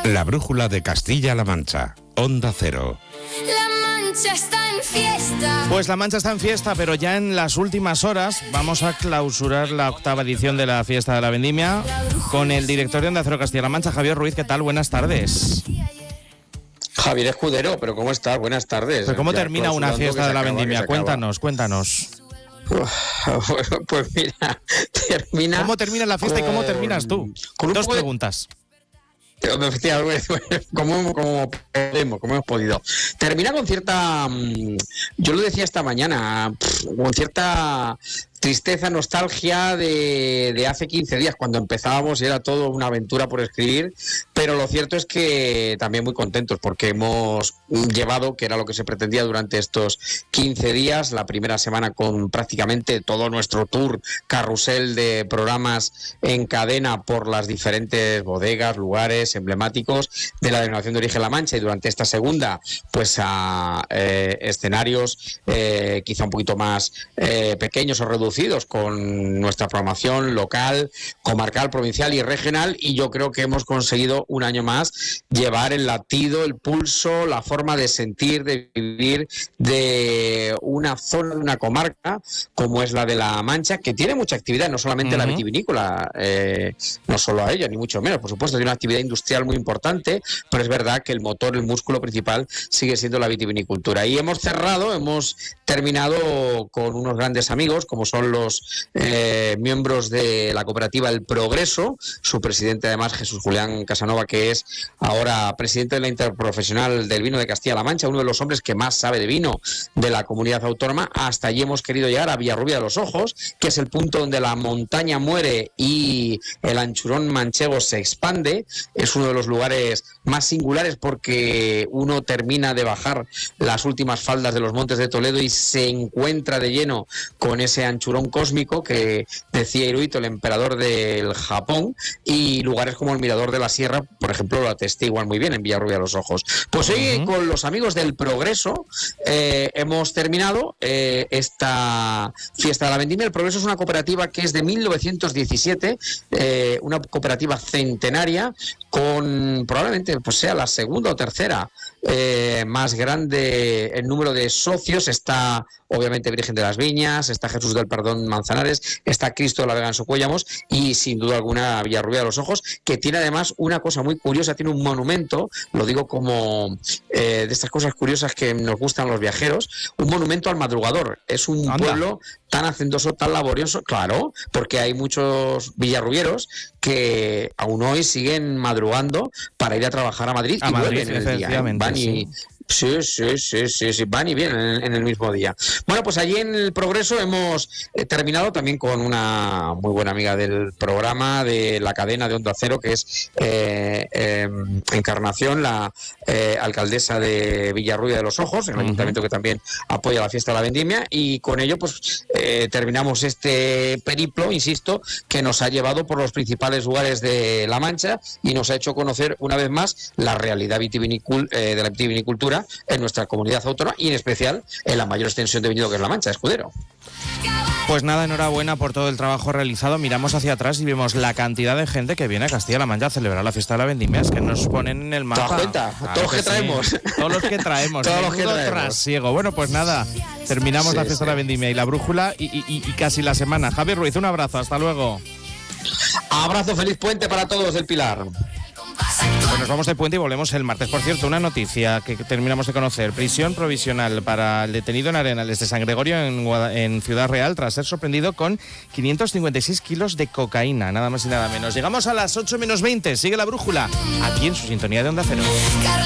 La brújula de Castilla-La Mancha. Onda Cero. La Mancha está en fiesta. Pues La Mancha está en fiesta, pero ya en las últimas horas vamos a clausurar la 8ª edición de la Fiesta de la Vendimia con el director de Onda Cero Castilla-La Mancha, Javier Ruiz. ¿Qué tal? Buenas tardes. Javier Escudero, pero ¿cómo estás? Buenas tardes. ¿Pero cómo Ya termina una fiesta de la Vendimia? Cuéntanos. Pues mira, termina... ¿Cómo termina la fiesta y cómo terminas tú? Dos preguntas. Como hemos podido. Termina con cierta... Yo lo decía esta mañana, con cierta tristeza, nostalgia de hace 15 días, cuando empezábamos y era todo una aventura por escribir, pero lo cierto es que también muy contentos porque hemos llevado, que era lo que se pretendía durante estos 15 días, la primera semana con prácticamente todo nuestro tour carrusel de programas en cadena por las diferentes bodegas, lugares emblemáticos de la Denominación de Origen La Mancha, y durante esta segunda pues a escenarios quizá un poquito más pequeños o reducidos, con nuestra programación local, comarcal, provincial y regional, y yo creo que hemos conseguido un año más llevar el latido, el pulso, la forma de sentir, de vivir de una zona, de una comarca como es la de La Mancha, que tiene mucha actividad, no solamente la vitivinícola, no solo a ella, ni mucho menos, por supuesto, tiene una actividad industrial muy importante, pero es verdad que el motor, el músculo principal sigue siendo la vitivinicultura. Y hemos terminado con unos grandes amigos, como son los miembros de la cooperativa El Progreso, su presidente además Jesús Julián Casanova, que es ahora presidente de la Interprofesional del Vino de Castilla-La Mancha, uno de los hombres que más sabe de vino de la comunidad autónoma. Hasta allí hemos querido llegar, a Villarrubia de los Ojos, que es el punto donde la montaña muere y el anchurón manchego se expande. Es uno de los lugares más singulares porque uno termina de bajar las últimas faldas de los Montes de Toledo y se encuentra de lleno con ese anchurón cósmico que decía Hirohito, el emperador del Japón, y lugares como el Mirador de la Sierra, por ejemplo, lo atestiguan muy bien en Villarrubia de los Ojos. Pues hoy con los amigos del Progreso hemos terminado esta fiesta de la vendimia. El Progreso es una cooperativa que es de 1917, una cooperativa centenaria con probablemente pues sea la segunda o tercera más grande en número de socios. Está obviamente Virgen de las Viñas, está Jesús del Perdón Manzanares, está Cristo de la Vega en Socuéllamos y sin duda alguna Villarrubia de los Ojos, que tiene además una cosa muy curiosa, tiene un monumento, lo digo como de estas cosas curiosas que nos gustan los viajeros, un monumento al madrugador. Es un pueblo tan hacendoso, tan laborioso, claro, porque hay muchos villarrubieros que aún hoy siguen madrugando para ir a trabajar a Madrid y vuelven en el día. Van y... Sí, van y vienen en el mismo día. Bueno, pues allí en el Progreso hemos terminado también con una muy buena amiga del programa, de la cadena de Onda Cero, que es Encarnación, la alcaldesa de Villarrubia de los Ojos, el ayuntamiento que también apoya la fiesta de la vendimia, y con ello pues terminamos este periplo, insisto, que nos ha llevado por los principales lugares de La Mancha y nos ha hecho conocer una vez más la realidad de la vitivinicultura en nuestra comunidad autónoma y en especial en la mayor extensión de viñedo que es La Mancha, Escudero. Pues nada, enhorabuena por todo el trabajo realizado. Miramos hacia atrás y vemos la cantidad de gente que viene a Castilla-La Mancha a celebrar la fiesta de la vendimia. Es que nos ponen en el mapa. ¿Te das cuenta? Claro, todos los que traemos. Todos los que traemos. Todos los que traemos. Trasiego. Bueno, pues nada, terminamos la fiesta de la vendimia y la brújula y casi la semana. Javier Ruiz, un abrazo, hasta luego. Abrazo, feliz puente para todos del Pilar. Pues nos vamos de puente y volvemos el martes. Por cierto, una noticia que terminamos de conocer. Prisión provisional para el detenido en Arenales de San Gregorio en Ciudad Real tras ser sorprendido con 556 kilos de cocaína, nada más y nada menos. Llegamos a las 8 menos 20. Sigue la brújula aquí en su sintonía de Onda Cero.